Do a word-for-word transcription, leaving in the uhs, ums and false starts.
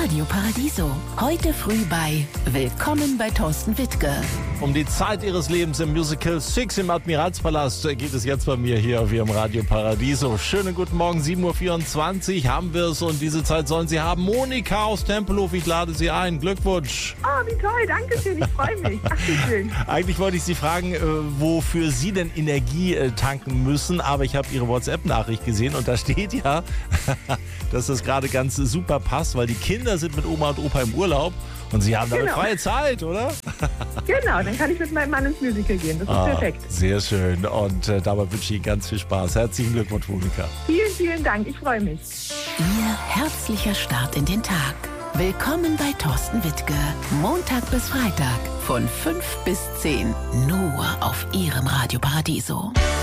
Radio Paradiso. Heute früh bei Willkommen bei Thorsten Wittke. Um die Zeit ihres Lebens im Musical Six im Admiralspalast geht es jetzt bei mir hier auf Ihrem Radio Paradiso. Schönen guten Morgen, sieben Uhr vierundzwanzig haben wir es und diese Zeit sollen Sie haben. Monika aus Tempelhof, ich lade Sie ein. Glückwunsch. Oh, wie toll, danke schön, ich freue mich. Ach, wie schön. Eigentlich wollte ich Sie fragen, wofür Sie denn Energie tanken müssen, aber ich habe Ihre WhatsApp-Nachricht gesehen und da steht ja, dass das gerade ganz super passt, weil die Kinder sind mit Oma und Opa im Urlaub und Sie haben damit Genau. freie Zeit, oder? Genau, dann kann ich mit meinem Mann ins Musical gehen. Das ist Ah, perfekt. sehr schön und äh, dabei wünsche ich Ihnen ganz viel Spaß. Herzlichen Glückwunsch, Monika. Vielen, vielen Dank, ich freue mich. Ihr herzlicher Start in den Tag. Willkommen bei Thorsten Wittke. Montag bis Freitag von fünf bis zehn. Nur auf Ihrem Radio Paradiso.